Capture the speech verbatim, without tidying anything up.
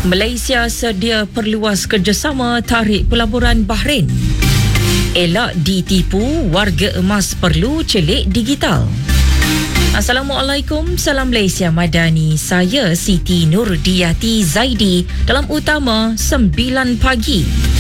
Malaysia sedia perluas kerjasama tarik pelaburan Bahrain. Elak ditipu, warga emas perlu celik digital. Assalamualaikum, salam Malaysia Madani. Saya Siti Nurdiyati Zaidi dalam Utama sembilan pagi.